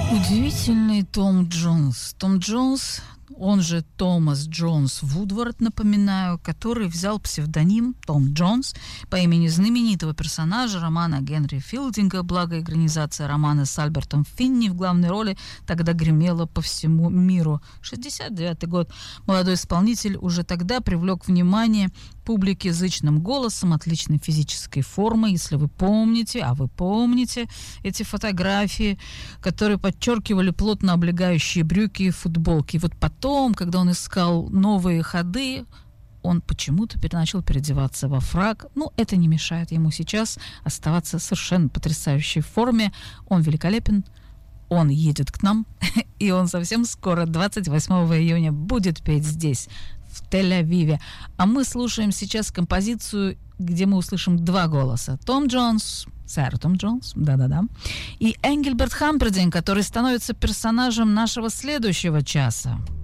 Удивительный Том Джонс. Том Джонс, он же Томас Джонс Вудвард, напоминаю, который взял псевдоним Том Джонс по имени знаменитого персонажа романа Генри Филдинга, благо экранизация романа с Альбертом Финни в главной роли тогда гремела по всему миру. 69-й год. Молодой исполнитель уже тогда привлек внимание публики зычным голосом, отличной физической формой, если вы помните, а вы помните эти фотографии, которые подчеркивали плотно облегающие брюки и футболки. И вот потом, когда он искал новые ходы, он почему-то начал переодеваться во фрак. Ну, это не мешает ему сейчас оставаться в совершенно потрясающей форме. Он великолепен, он едет к нам, и он совсем скоро, 28 июня, будет петь здесь, в Тель-Авиве. А мы слушаем сейчас композицию, где мы услышим два голоса. Том Джонс, сэр Том Джонс, да-да-да, и Энгельберт Хампердинг, который становится персонажем нашего следующего часа.